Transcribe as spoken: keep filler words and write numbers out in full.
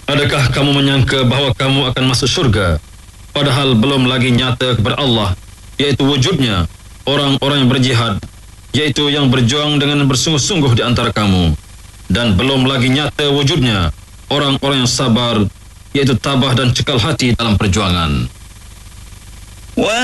Adakah kamu menyangka bahawa kamu akan masuk syurga, padahal belum lagi nyata kepada Allah, yaitu wujudnya orang-orang yang berjihad, yaitu yang berjuang dengan bersungguh-sungguh di antara kamu, dan belum lagi nyata wujudnya orang-orang yang sabar, yaitu tabah dan cekal hati dalam perjuangan.